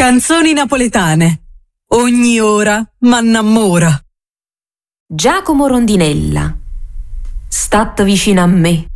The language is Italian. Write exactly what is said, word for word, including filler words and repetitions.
Canzoni napoletane. Ogni ora m'annamora. Giacomo Rondinella. Stat vicino a me.